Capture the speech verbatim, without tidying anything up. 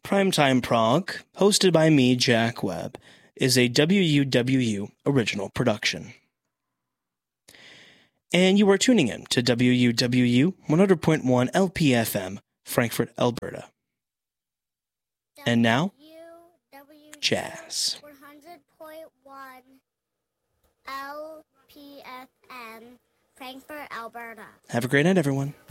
Primetime Prague, hosted by me, Jack Webb, is a W U W U original production. And you are tuning in to W U W U one hundred point one L P F M, Frankfurt, Alberta. And now, jazz. one hundred point one L P F M, Frankfurt, Alberta. Have a great night, everyone.